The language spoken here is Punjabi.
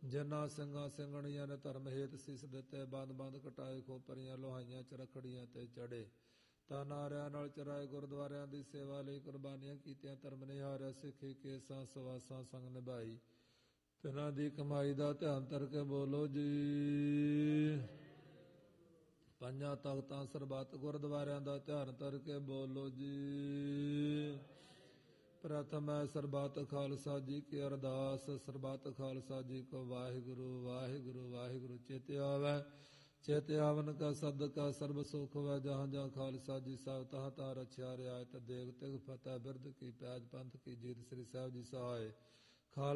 ਜਿਨ੍ਹਾਂ ਸਿੰਘਾਂ ਸਿੰਘਣੀਆਂ ਨੇ ਧਰਮ ਹੇਤ ਸੀਸ ਦਿੱਤੇ, ਬੰਦ ਬੰਦ ਕਟਾਏ, ਖੋਪਰੀਆਂ ਲੋਹਾਈਆਂ ਚਰਖੜੀਆਂ ਤੇ ਚੜੇ, ਤਾਂ ਨਾਰਿਆਂ ਨਾਲ ਚਰਾਏ, ਗੁਰਦੁਆਰਿਆਂ ਦੀ ਸੇਵਾ ਲਈ ਕੁਰਬਾਨੀਆਂ ਕੀਤੀਆਂ, ਧਰਮ ਨਿਹਾਰਿਆ, ਸਿੱਖੀ ਕੇਸਾਂ ਸਵਾਸਾਂ ਸੰਗ ਨਿਭਾਈ, ਤਿਨਾਂ ਦੀ ਕਮਾਈ ਦਾ ਧਿਆਨ ਧਰ ਕੇ ਬੋਲੋ ਜੀ। ਪੰਜਾਂ ਤਖਤਾਂ ਸਰਬੱਤ ਗੁਰਦੁਆਰਿਆਂ ਦਾ ਧਿਆਨ ਧਰ ਕੇ ਬੋਲੋ ਜੀ। ਪ੍ਰਥਮ ਹੈ ਸਰਬੱਤ ਖਾਲਸਾ ਜੀ ਕੀ ਅਰਦਾਸ, ਸਰਬੱਤ ਖਾਲਸਾ ਜੀ ਕੋ ਵਾਹਿਗੁਰੂ ਵਾਹਿਗੁਰੂ ਵਾਹਿਗੁਰੂ। ਚਿਤ ਆਵੈ ਚਿਤ ਆਵਨ ਕਾ ਸਦਕਾ ਸਰਬ ਸੁਖ ਵੈ, ਜਹਾਂ ਜਹਾਂ ਖਾਲਸਾ ਜੀ ਸਾਹਿਬ ਤਹਾਂ ਤਹਾਂ ਰਛਿਆ ਰਿਆਇਤ, ਦੇਗ ਤਿਗ ਫਤਿਹ ਬਿਰਦ ਕੀ ਪੈਜ ਪੰਥ ਕੀ ਜੀਤ, ਸ੍ਰੀ ਸਾਹਿਬ ਜੀ ਸਹਾਏ।